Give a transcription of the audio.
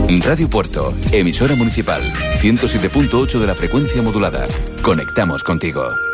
Radio Puerto, emisora municipal, 107.8 de la frecuencia modulada. Conectamos contigo.